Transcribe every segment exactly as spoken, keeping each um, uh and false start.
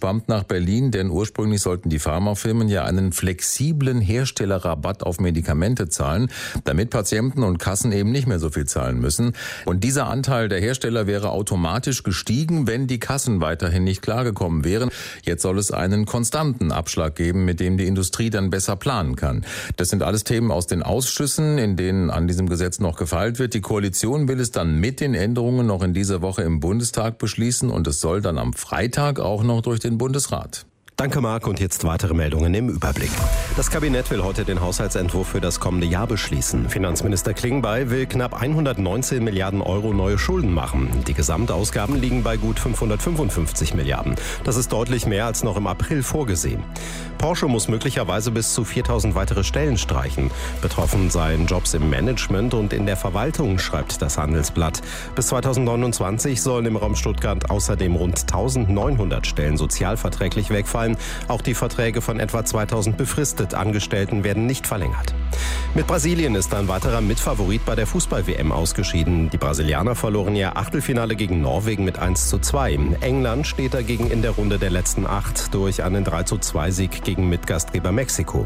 geschwammt nach Berlin, denn ursprünglich sollten die Pharmafirmen ja einen flexiblen Herstellerrabatt auf Medikamente zahlen, damit Patienten und Kassen eben nicht mehr so viel zahlen müssen. Und dieser Anteil der Hersteller wäre automatisch gestiegen, wenn die Kassen weiterhin nicht klargekommen wären. Jetzt soll es einen konstanten Abschlag geben, mit dem die Industrie dann besser planen kann. Das sind alles Themen aus den Ausschüssen, in denen an diesem Gesetz noch gefeilt wird. Die Koalition will es dann mit den Änderungen noch in dieser Woche im Bundestag beschließen und es soll dann am Freitag auch noch durch den Bundesrat. Danke, Marc. Und jetzt weitere Meldungen im Überblick. Das Kabinett will heute den Haushaltsentwurf für das kommende Jahr beschließen. Finanzminister Klingbeil will knapp hundertneunzehn Milliarden Euro neue Schulden machen. Die Gesamtausgaben liegen bei gut fünfhundertfünfundfünfzig Milliarden. Das ist deutlich mehr als noch im April vorgesehen. Porsche muss möglicherweise bis zu viertausend weitere Stellen streichen. Betroffen seien Jobs im Management und in der Verwaltung, schreibt das Handelsblatt. Bis zweitausendneunundzwanzig sollen im Raum Stuttgart außerdem rund eintausendneunhundert Stellen sozialverträglich wegfallen. Auch die Verträge von etwa zweitausend befristet Angestellten werden nicht verlängert. Mit Brasilien ist ein weiterer Mitfavorit bei der Fußball-W M ausgeschieden. Die Brasilianer verloren ihr Achtelfinale gegen Norwegen mit eins zu zwei. England steht dagegen in der Runde der letzten acht durch einen drei zu zwei Sieg gegen Mitgastgeber Mexiko.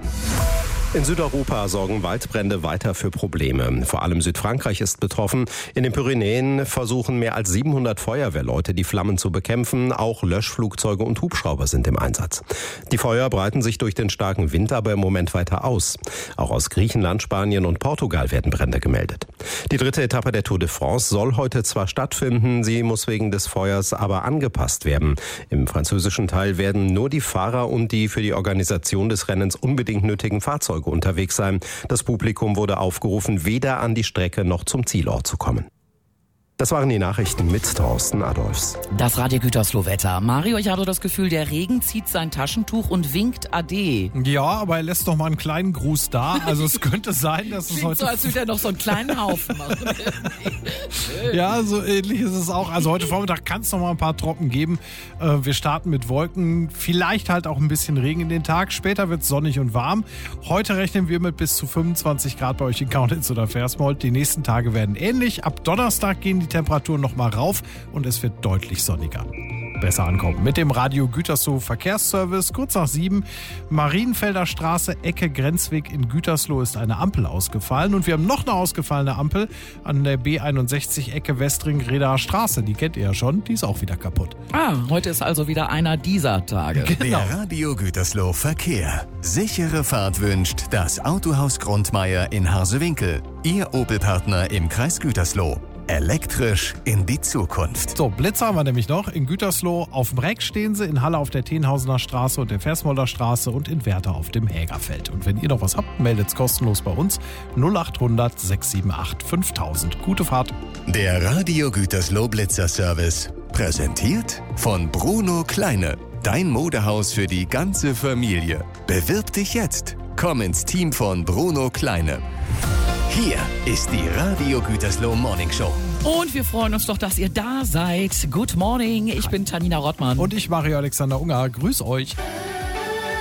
In Südeuropa sorgen Waldbrände weiter für Probleme. Vor allem Südfrankreich ist betroffen. In den Pyrenäen versuchen mehr als siebenhundert Feuerwehrleute, die Flammen zu bekämpfen. Auch Löschflugzeuge und Hubschrauber sind im Einsatz. Die Feuer breiten sich durch den starken Wind aber im Moment weiter aus. Auch aus Griechenland, Spanien und Portugal werden Brände gemeldet. Die dritte Etappe der Tour de France soll heute zwar stattfinden, sie muss wegen des Feuers aber angepasst werden. Im französischen Teil werden nur die Fahrer und die für die Organisation des Rennens unbedingt nötigen Fahrzeuge unterwegs sein. Das Publikum wurde aufgerufen, weder an die Strecke noch zum Zielort zu kommen. Das waren die Nachrichten mit Thorsten Adolfs. Das Radio Gütersloh-Wetter. Mario, ich habe das Gefühl, der Regen zieht sein Taschentuch und winkt Ade. Ja, aber er lässt noch mal einen kleinen Gruß da. Also es könnte sein, dass es heute... so, als würde er noch so einen kleinen Haufen machen. Ja, so ähnlich ist es auch. Also heute Vormittag kann es noch mal ein paar Tropfen geben. Wir starten mit Wolken, vielleicht halt auch ein bisschen Regen in den Tag. Später wird es sonnig und warm. Heute rechnen wir mit bis zu fünfundzwanzig Grad bei euch in Kaunitz oder Versmold. Die nächsten Tage werden ähnlich. Ab Donnerstag gehen die Temperaturen noch mal rauf und es wird deutlich sonniger. Besser ankommen mit dem Radio Gütersloh Verkehrsservice. Kurz nach sieben, Marienfelder Straße, Ecke Grenzweg in Gütersloh ist eine Ampel ausgefallen. Und wir haben noch eine ausgefallene Ampel an der B einundsechzig, Ecke Westring-Redaer Straße. Die kennt ihr ja schon, die ist auch wieder kaputt. Ah, heute ist also wieder einer dieser Tage. Genau. Der Radio Gütersloh Verkehr. Sichere Fahrt wünscht das Autohaus Grundmeier in Harsewinkel. Ihr Opel-Partner im Kreis Gütersloh. Elektrisch in die Zukunft. So, Blitzer haben wir nämlich noch. In Gütersloh auf dem Reck stehen sie, in Halle auf der Tenhausener Straße und der Versmolder Straße und in Werther auf dem Hägerfeld. Und wenn ihr noch was habt, meldet es kostenlos bei uns. null acht hundert sechs sieben acht fünftausend. Gute Fahrt. Der Radio Gütersloh Blitzer Service. Präsentiert von Bruno Kleine. Dein Modehaus für die ganze Familie. Bewirb dich jetzt. Komm ins Team von Bruno Kleine. Hier ist die Radio Gütersloh Morning Show. Und wir freuen uns doch, dass ihr da seid. Good morning, ich bin Tanina Rottmann. Und ich, Mario Alexander Unger. Grüß euch.